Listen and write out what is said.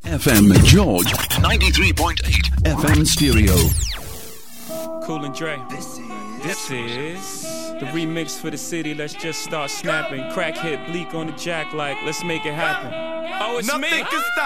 FM George 93.8 FM stereo. Cool and Dre. This is the remix for the city. Let's just start snapping. Crack hit bleak on the jack like let's make it happen. Oh, it's Nothing me. can stop